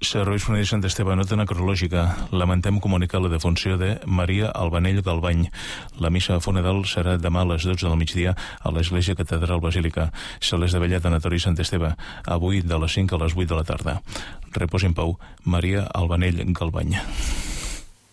Serveis Funeràries Sant Esteve, nota necrològica. Lamentem comunicar la defunció de Maria Albanell Galbany. La missa funeral serà demà a les 12 del migdia a l'Església Catedral Basílica. Salers de Vella, Tanatori Sant Esteve, avui de les 5 a les 8 de la tarda. Repòs en pau, Maria Albanell Galbany.